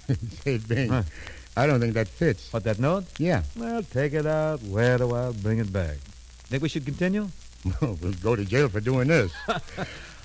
Say, Bing, Huh. I don't think that fits. What, that note? Yeah. Well, take it out, wear it a while, bring it back. Think we should continue? We'll go to jail for doing this.